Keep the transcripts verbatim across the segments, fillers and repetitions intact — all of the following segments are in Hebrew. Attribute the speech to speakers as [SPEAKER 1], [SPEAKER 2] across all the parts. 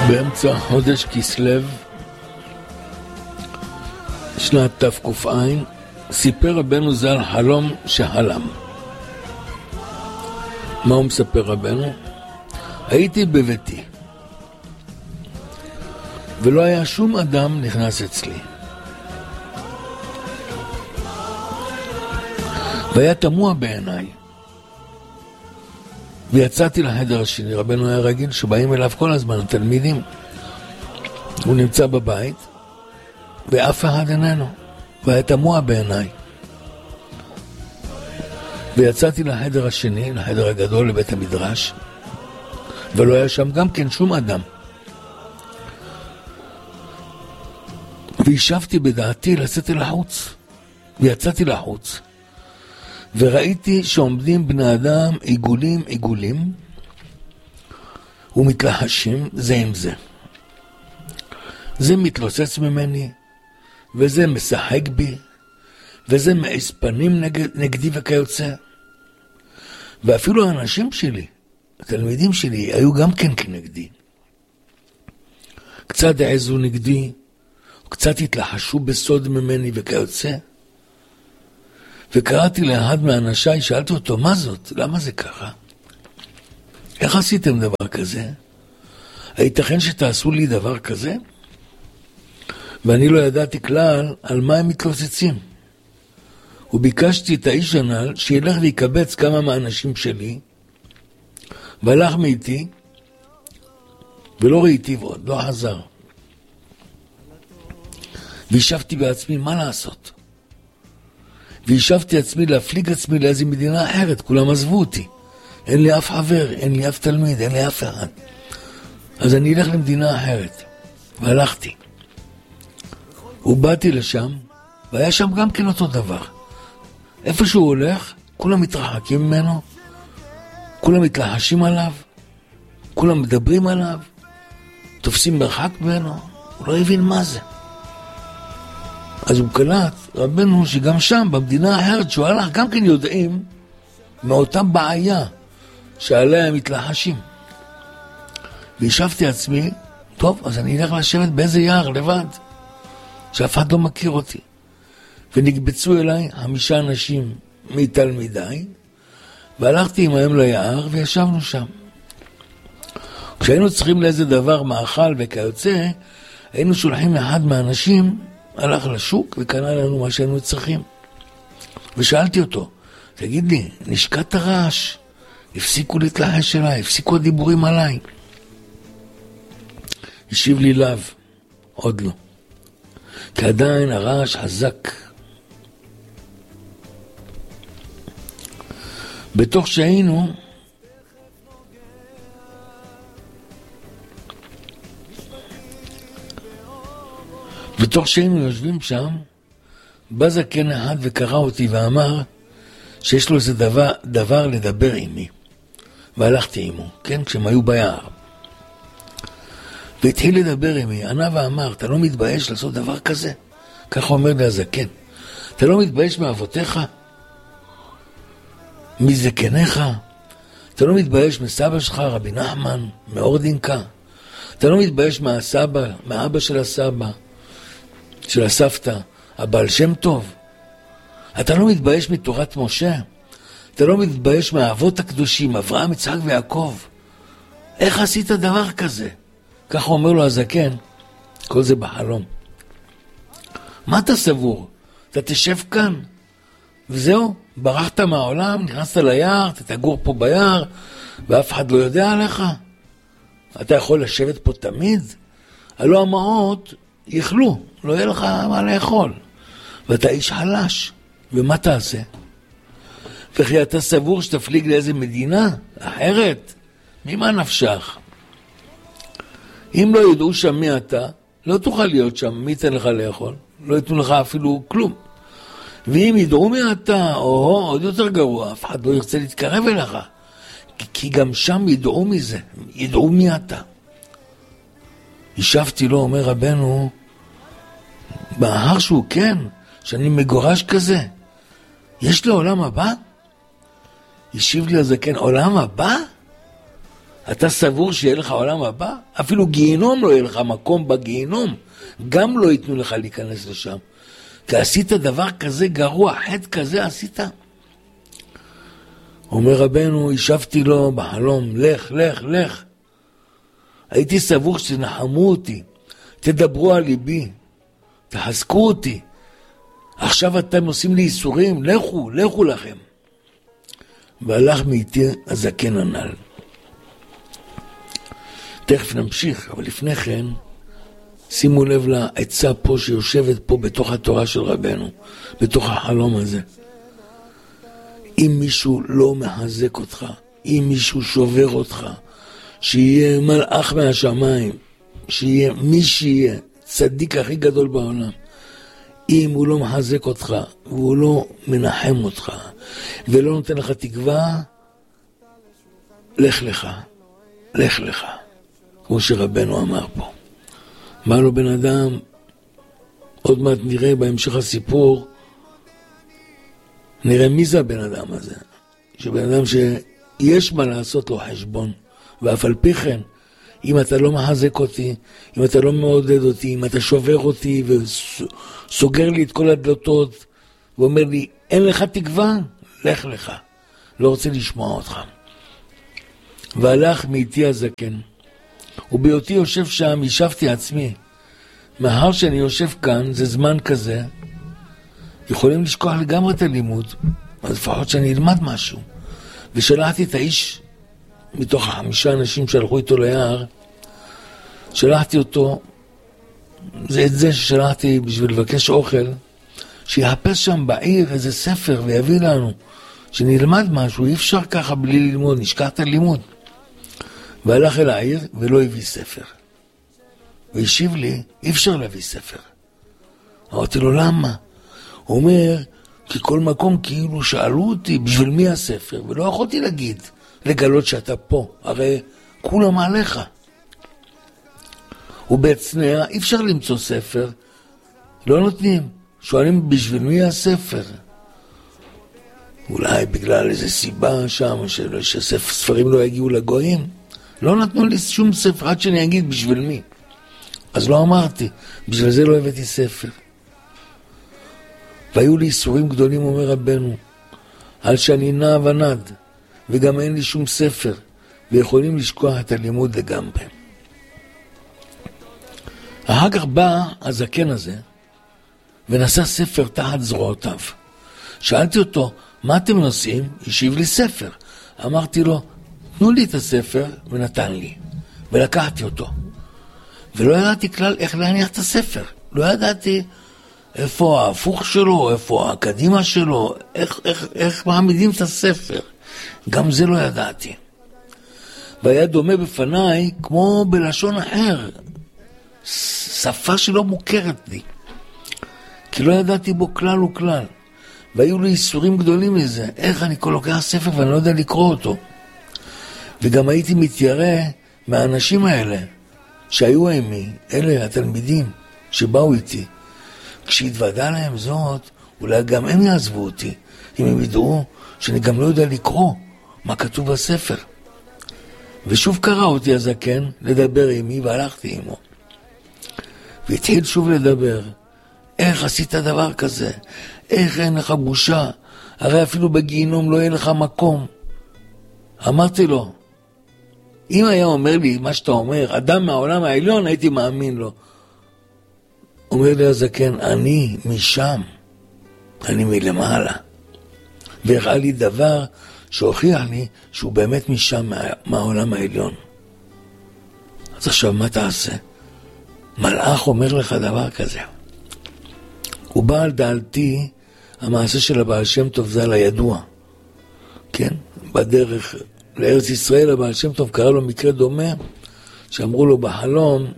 [SPEAKER 1] באמצע חודש כסלו, שנת תק"ע, סיפר רבנו ז"ל חלום שחלם. מה הוא מספר רבנו? הייתי בביתי, ולא היה שום אדם נכנס אצלי. והיה תמוה בעיניי. ויצאתי לחדר השני. רבנו היה רגיל שבאים אליו כל הזמן התלמידים. הוא נמצא בבית, ואף אחד איננו. והיה תמוה בעיניי. ויצאתי לחדר השני, לחדר הגדול, לבית המדרש, ולא היה שם גם כן שום אדם. וישבתי בדעתי לצאת לחוץ. ויצאתי לחוץ. וראיתי שעומדים בני אדם עיגולים עיגולים ומתלחשים זה עם זה. זה מתלוצץ ממני, וזה משחק בי, וזה מעיס פנים נגד, נגדי וכיוצא. ואפילו האנשים שלי, התלמידים שלי, היו גם כן כנגדי. קצת העזו נגדי, קצת התלחשו בסוד ממני וכיוצא. וקראתי לאחד מאנשיי, שאלתי אותו, מה זאת? למה זה ככה? איך עשיתם דבר כזה? הייתכן שתעשו לי דבר כזה? ואני לא ידעתי כלל על מה הם מתלוצצים. וביקשתי את האיש הנ"ל שילך ויקבץ כמה מהאנשים שלי, והלך מאיתי, ולא ראיתי ועוד, לא חזר. וישבתי בעצמי, מה לעשות? וישבתי עצמי להפליג עצמי לאיזו מדינה אחרת, כולם עזבו אותי. אין לי אף חבר, אין לי אף תלמיד, אין לי אף אחד. אז אני אלך למדינה אחרת. והלכתי. ובאתי לשם, והיה שם גם כן אותו דבר. איפה שהוא הולך, כולם מתרחקים ממנו, כולם מתלחשים עליו, כולם מדברים עליו, תופסים מרחק ממנו, הוא לא הבין מה זה. אז הוא קלט, רבנו, שגם שם, במדינה האחרת שהוא הלך, גם כן יודעים מאותה בעיה שעליה הם מתלחשים. וישבתי עצמי, טוב, אז אני אלך לשבת באיזה יער לבד, שאף אחד לא מכיר אותי. ונקבצו אליי חמישה אנשים מתלמידיי, והלכתי עמהם ליער וישבנו שם. כשהיינו צריכים לאיזה דבר מאכל וכיוצא, היינו שולחים אחד מהאנשים, הלך לשוק וקנה לנו מה שהיינו צריכים. ושאלתי אותו, תגיד לי, נשקעת הרעש? הפסיקו להתלחש אליי, הפסיקו הדיבורים עליי. השיב לי לאו, עוד לא. כי עדיין הרעש חזק. בתוך שהיינו, בתוך שהיינו יושבים שם, בא זקן אחד וקרא אותי ואמר שיש לו איזה דבר, דבר לדבר עימי. והלכתי עימו, כן? כשהם היו ביער. והתחיל לדבר עימי, ענה ואמר, אתה לא מתבייש לעשות דבר כזה? ככה אומר לי הזקן. אתה לא מתבייש מאבותיך? מזקניך? אתה לא מתבייש מסבא שלך, רבי נחמן, מאורדינקה? אתה לא מתבייש מהסבא, מהאבא של הסבא, של הסבתא, הבעל שם טוב? אתה לא מתבייש מתורת משה? אתה לא מתבייש מהאבות הקדושים, אברהם, יצחק ויעקב? איך עשית דבר כזה? ככה אומר לו הזקן, כל זה בחלום. מה אתה סבור? אתה תשב כאן, וזהו, ברחת מהעולם, נכנסת ליער, אתה תגור פה ביער, ואף אחד לא יודע עליך? אתה יכול לשבת פה תמיד? הלא המעות יאכלו, לא יהיה לך מה לאכול. ואתה איש חלש, ומה תעשה? וכי אתה סבור שתפליג לאיזה מדינה אחרת? ממה נפשך? אם לא ידעו שם מי אתה, לא תוכל להיות שם, מי ייתן לך לאכול? לא ייתנו לך אפילו כלום. ואם ידעו מי אתה, או עוד יותר גרוע, אף אחד לא ירצה להתקרב אליך. כי, כי גם שם ידעו מזה, ידעו מי אתה. ישבתי לו, אומר רבנו, באחר שהוא כן, שאני מגורש כזה, יש לו עולם הבא? ישיב לי הזקן, עולם הבא? אתה סבור שיהיה לך עולם הבא? אפילו גיהנום לא יהיה לך מקום בגיהנום. גם לא ייתנו לך להיכנס לשם. כי עשית דבר כזה גרוע, חטא כזה עשית. אומר רבנו, ישבתי לו בחלום, לך, לך, לך. הייתי סבור שתנחמו אותי, תדברו על ליבי, תחזקו אותי. עכשיו אתם עושים לי איסורים, לכו, לכו לכם. והלך מאיתי הזקן הנ"ל. תכף נמשיך, אבל לפני כן, שימו לב לעצה פה שיושבת פה בתוך התורה של רבנו, בתוך החלום הזה. אם מישהו לא מחזק אותך, אם מישהו שובר אותך, שיהיה מלאך מהשמיים, שיהיה מי שיהיה, צדיק הכי גדול בעולם, אם הוא לא מחזק אותך, והוא לא מנחם אותך, ולא נותן לך תקווה, לך לך, לך לך, כמו שרבנו אמר פה. מה לו בן אדם, עוד מעט נראה בהמשך הסיפור, נראה מי זה הבן אדם הזה, שבן אדם שיש מה לעשות לו חשבון, ואף על פי כן, אם אתה לא מחזק אותי, אם אתה לא מעודד אותי, אם אתה שובר אותי וסוגר לי את כל הדלתות, ואומר לי, אין לך תקווה? לך לך, לא רוצה לשמוע אותך. והלך מאיתי הזקן, ובהיותי יושב שם, ישבתי עצמי, מאחר שאני יושב כאן, זה זמן כזה, יכולים לשכוח לגמרי את הלימוד, אז לפחות שאני אלמד משהו. ושלחתי את האיש, מתוך החמישה אנשים שהלכו איתו ליער, שלחתי אותו, זה את זה ששלחתי בשביל לבקש אוכל, שיחפש שם בעיר איזה ספר ויביא לנו, שנלמד משהו, אי אפשר ככה בלי ללמוד, נשכח את הלימוד. והלך אל העיר ולא הביא ספר. והשיב לי, אי אפשר להביא ספר. אמרתי לו, למה? הוא אומר, כי כל מקום כאילו שאלו אותי, בשביל מי הספר? ולא יכולתי להגיד, לגלות שאתה פה, הרי כולם עליך. ובצנע, אי אפשר למצוא ספר, לא נותנים, שואלים בשביל מי הספר? אולי בגלל איזו סיבה שם, שספרים לא יגיעו לגויים, לא נתנו לי שום ספר, עד שאני אגיד בשביל מי. אז לא אמרתי, בשביל זה לא הבאתי ספר. והיו לי איסורים גדולים, אומר רבנו, על שאני נע ונד, וגם אין לי שום ספר, ויכולים לשכוח את הלימוד לגמרי. אחר כך בא הזקן הזה, ונשא ספר תחת זרועותיו. שאלתי אותו, מה אתם נושאים? השיב לי ספר. אמרתי לו, תנו לי את הספר, ונתן לי. ולקחתי אותו. ולא ידעתי כלל איך להניח את הספר. לא ידעתי איפה ההפוך שלו, איפה הקדימה שלו, איך, איך, איך מעמידים את הספר. גם זה לא ידעתי. והיה דומה בפניי כמו בלשון אחר. שפה שלא מוכרת לי. כי לא ידעתי בו כלל וכלל. והיו לי איסורים גדולים מזה. איך אני כל לוקח ספר ואני לא יודע לקרוא אותו. וגם הייתי מתיירא מהאנשים האלה שהיו עימי, אלה התלמידים שבאו איתי. כשהתוודע להם זאת, אולי גם הם יעזבו אותי, אם הם ידעו שאני גם לא יודע לקרוא מה כתוב בספר. ושוב קרא אותי הזקן לדבר עימי, והלכתי עמו. והתחיל שוב לדבר. איך עשית דבר כזה? איך אין לך בושה? הרי אפילו בגיהנום לא יהיה לך מקום. אמרתי לו, אם היה אומר לי מה שאתה אומר, אדם מהעולם העליון, הייתי מאמין לו. אומר לי הזקן, אני משם, אני מלמעלה. והראה לי דבר שהוכיח לי שהוא באמת משם, מה, מהעולם העליון. אז עכשיו מה תעשה? מלאך אומר לך דבר כזה. הוא בא על דעתי, המעשה של הבעל שם טוב זה על הידוע. כן? בדרך לארץ ישראל, הבעל שם טוב קרא לו מקרה דומה, שאמרו לו בחלום,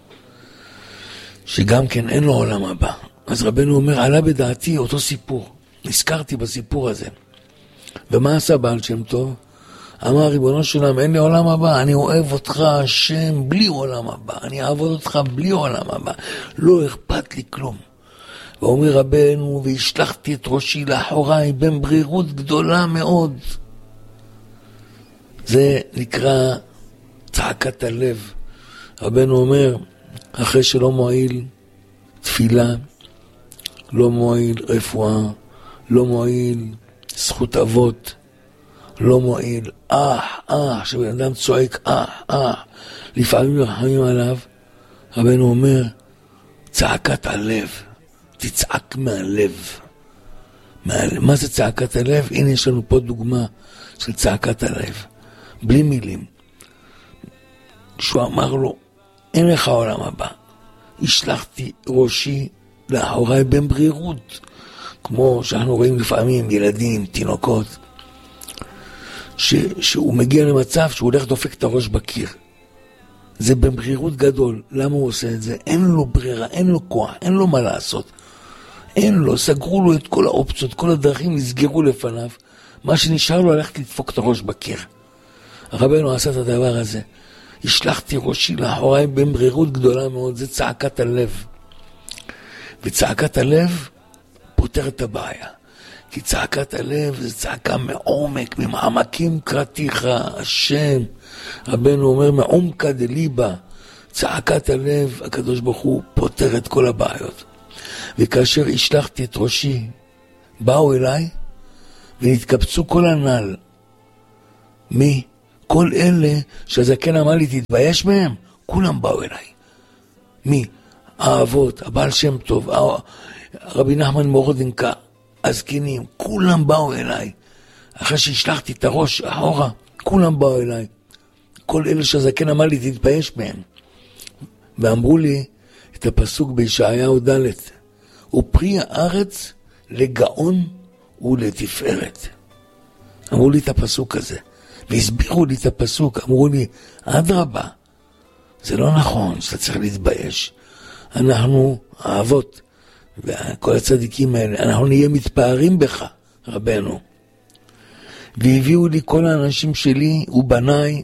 [SPEAKER 1] שגם כן אין לו עולם הבא. אז רבנו אומר, עלה בדעתי אותו סיפור. נזכרתי בסיפור הזה. ומה עשה בעל שם טוב? אמר, ריבונו שלם, אין לי עולם הבא, אני אוהב אותך השם בלי עולם הבא, אני אעבוד אותך בלי עולם הבא, לא אכפת לי כלום. ואומר רבנו, והשלחתי את ראשי לאחוריי במרירות גדולה מאוד. זה נקרא צעקת הלב. רבנו אומר, אחרי שלא מועיל תפילה, לא מועיל רפואה, לא מועיל זכות אבות, לא מועיל אח, אח, שבן אדם צועק אח, אח, לפעמים רחמים עליו. רבנו אומר, צעקת הלב, תצעק מהלב. מהלב. מה זה צעקת הלב? הנה יש לנו פה דוגמה של צעקת הלב, בלי מילים. שהוא אמר לו, אין לך עולם הבא, השלחתי ראשי לאחוריי במרירות, כמו שאנחנו רואים לפעמים ילדים, תינוקות, ש, שהוא מגיע למצב שהוא הולך דופק את הראש בקיר. זה במרירות גדול. למה הוא עושה את זה? אין לו ברירה, אין לו כוח, אין לו מה לעשות. אין לו, סגרו לו את כל האופציות, כל הדרכים נסגרו לפניו. מה שנשאר לו הלכת לדפוק את הראש בקיר. הרבנו עשה את הדבר הזה. השלחתי ראשי לאחוריי במרירות גדולה מאוד. זה צעקת הלב. וצעקת הלב פותר את הבעיה. כי צעקת הלב זה צעקה מעומק, ממעמקים קראתיך, השם. רבנו אומר, מעומקא דליבא. צעקת הלב, הקדוש ברוך הוא פותר את כל הבעיות. וכאשר השלחתי את ראשי, באו אליי ונתקבצו כל הנעל. מי? כל אלה שהזקן אמר לי תתבייש מהם, כולם באו אליי. מי? האבות, הבעל שם טוב, רבי נחמן מאורדנקה, הזקנים, כולם באו אליי. אחרי שהשלחתי את הראש אחורה, כולם באו אליי. כל אלה שהזקן אמר לי תתבייש מהם. ואמרו לי את הפסוק בישעיהו ד', ופרי הארץ לגאון ולתפארת. אמרו לי את הפסוק הזה, והסבירו לי את הפסוק, אמרו לי, אדרבה, זה לא נכון שאתה צריך להתבייש. אנחנו, האבות, וכל הצדיקים האלה, אנחנו נהיה מתפארים בך, רבנו. והביאו לי כל האנשים שלי ובניי,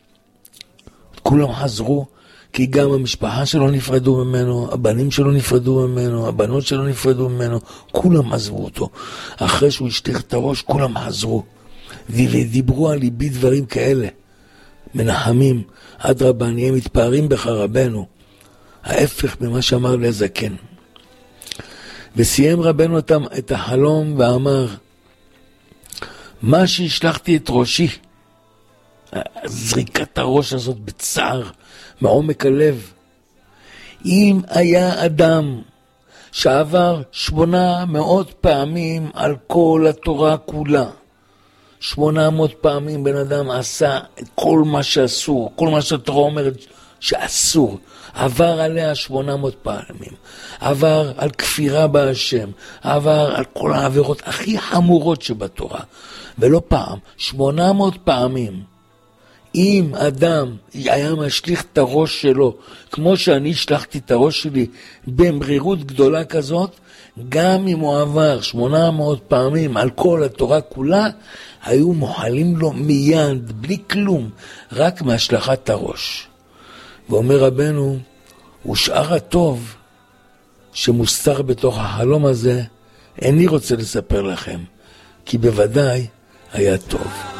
[SPEAKER 1] כולם חזרו, כי גם המשפחה שלו נפרדו ממנו, הבנים שלו נפרדו ממנו, הבנות שלו נפרדו ממנו, כולם עזבו אותו. אחרי שהוא השליך את הראש, כולם חזרו. ודיברו על ליבי דברים כאלה, מנחמים, אדרבה, נהיה מתפארים בך רבנו. ההפך ממה שאמר לי הזקן. וסיים רבנו את החלום ואמר, מה שהשלחתי את ראשי, זריקת הראש הזאת בצער, מעומק הלב, אם היה אדם שעבר שמונה מאות פעמים על כל התורה כולה, שמונה מאות פעמים בן אדם עשה כל מה שאסור, כל מה שהתורה אומרת שאסור, עבר עליה שמונה מאות פעמים, עבר על כפירה בהשם, עבר על כל העבירות הכי חמורות שבתורה, ולא פעם, שמונה מאות פעמים. אם אדם היה משליך את הראש שלו, כמו שאני השלחתי את הראש שלי במרירות גדולה כזאת, גם אם הוא עבר שמונה מאות פעמים על כל התורה כולה, היו מוחלים לו מיד, בלי כלום, רק מהשלחת הראש. ואומר רבנו, ושאר הטוב שמוסתר בתוך החלום הזה, איני רוצה לספר לכם, כי בוודאי היה טוב.